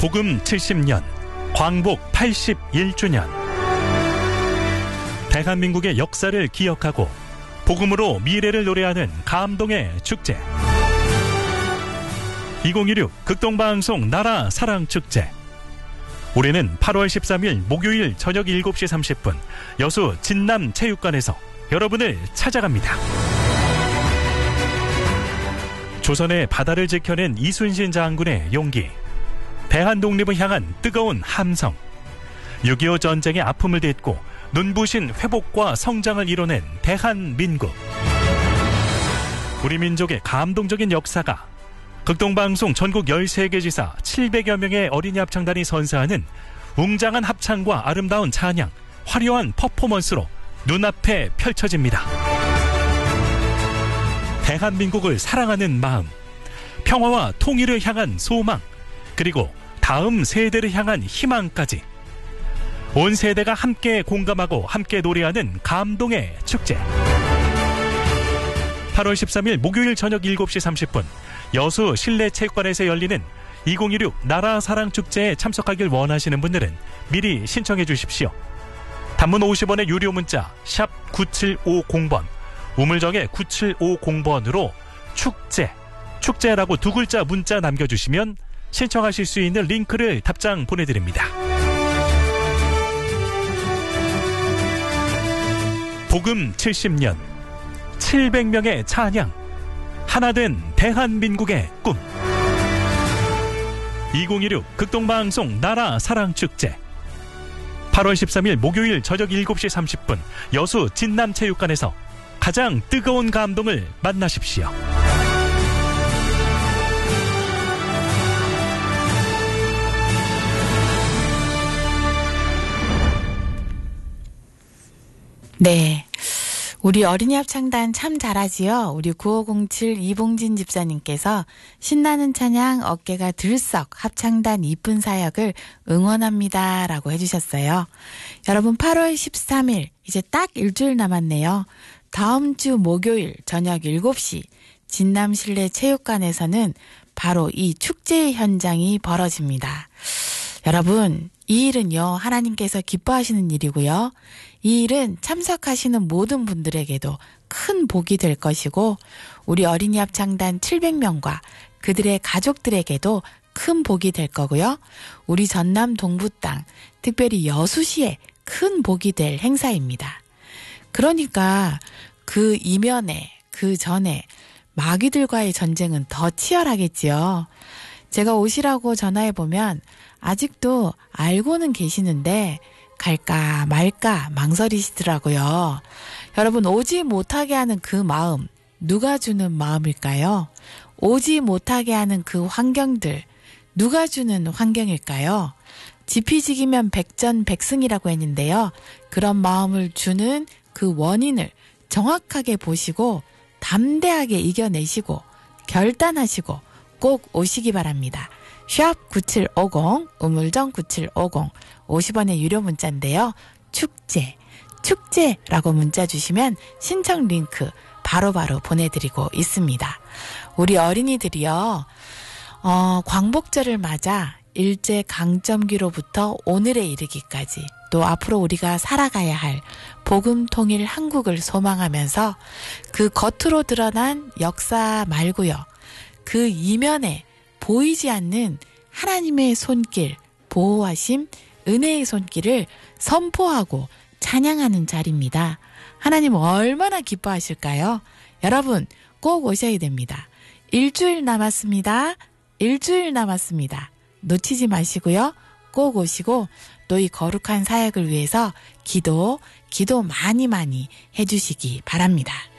복음 70년, 광복 81주년. 대한민국의 역사를 기억하고 복음으로 미래를 노래하는 감동의 축제. 2016 극동방송 나라 사랑축제. 올해는 8월 13일 목요일 저녁 7시 30분 여수 진남체육관에서 여러분을 찾아갑니다. 조선의 바다를 지켜낸 이순신 장군의 용기, 대한독립을 향한 뜨거운 함성, 6.25 전쟁의 아픔을 딛고 눈부신 회복과 성장을 이뤄낸 대한민국. 우리 민족의 감동적인 역사가 극동방송 전국 13개 지사 700여 명의 어린이 합창단이 선사하는 웅장한 합창과 아름다운 찬양, 화려한 퍼포먼스로 눈앞에 펼쳐집니다. 대한민국을 사랑하는 마음, 평화와 통일을 향한 소망, 그리고 다음 세대를 향한 희망까지 온 세대가 함께 공감하고 함께 노래하는 감동의 축제. 8월 13일 목요일 저녁 7시 30분 여수 실내체육관에서 열리는 2016 나라 사랑축제에 참석하길 원하시는 분들은 미리 신청해 주십시오. 단문 50원의 유료 문자 샵 9750번, 우물정의 9750번으로 축제라고 두 글자 문자 남겨주시면 신청하실 수 있는 링크를 답장 보내드립니다. 복음 70년, 700명의 찬양, 하나된 대한민국의 꿈. 2016 극동방송 나라 사랑축제. 8월 13일 목요일 저녁 7시 30분 여수 진남체육관에서 가장 뜨거운 감동을 만나십시오. 네, 우리 어린이 합창단 참 잘하지요. 우리 9507 이봉진 집사님께서 신나는 찬양 어깨가 들썩 합창단 이쁜 사역을 응원합니다 라고 해주셨어요. 여러분 8월 13일 이제 딱 일주일 남았네요. 다음 주 목요일 저녁 7시 진남실내체육관에서는 바로 이 축제의 현장이 벌어집니다. 여러분, 이 일은요, 하나님께서 기뻐하시는 일이고요. 이 일은 참석하시는 모든 분들에게도 큰 복이 될 것이고, 우리 어린이 합창단 700명과 그들의 가족들에게도 큰 복이 될 거고요. 우리 전남 동부 땅, 특별히 여수시에 큰 복이 될 행사입니다. 그러니까 그 이면에, 그 전에 마귀들과의 전쟁은 더 치열하겠지요. 제가 오시라고 전화해보면 아직도 알고는 계시는데 갈까 말까 망설이시더라고요. 여러분, 오지 못하게 하는 그 마음, 누가 주는 마음일까요? 오지 못하게 하는 그 환경들, 누가 주는 환경일까요? 지피지기면 백전백승이라고 했는데요. 그런 마음을 주는 그 원인을 정확하게 보시고 담대하게 이겨내시고 결단하시고 꼭 오시기 바랍니다. 샵 9750, 우물정 9750, 50원의 유료 문자인데요. 축제라고 문자 주시면 신청 링크 바로바로 보내드리고 있습니다. 우리 어린이들이요, 광복절을 맞아 일제강점기로부터 오늘에 이르기까지 또 앞으로 우리가 살아가야 할 복음 통일 한국을 소망하면서 그 겉으로 드러난 역사 말고요, 그 이면에 보이지 않는 하나님의 손길, 보호하심, 은혜의 손길을 선포하고 찬양하는 자리입니다. 하나님 얼마나 기뻐하실까요? 여러분 꼭 오셔야 됩니다. 일주일 남았습니다. 놓치지 마시고요. 꼭 오시고 또 이 거룩한 사역을 위해서 기도 많이 해주시기 바랍니다.